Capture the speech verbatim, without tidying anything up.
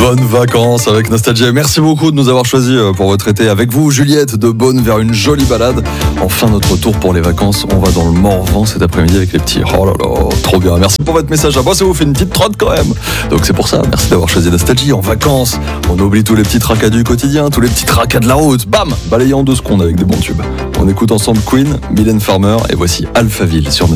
bonnes vacances avec Nostalgie. Merci beaucoup de nous avoir choisis pour votre été avec vous, Juliette de Beaune, vers une jolie balade. Enfin, notre retour pour les vacances. On va dans le Morvan cet après-midi avec les petits. Oh là là, trop bien. Merci pour votre message. Ah, moi, ça vous fait une petite trotte quand même. Donc, c'est pour ça. Merci d'avoir choisi Nostalgie. En vacances, on oublie tous les petits tracas du quotidien, tous les petits tracas de la route. Bam, balayé en deux secondes avec des bons tubes. On écoute ensemble Queen, Mylène Farmer et voici Alphaville sur Nostalgie.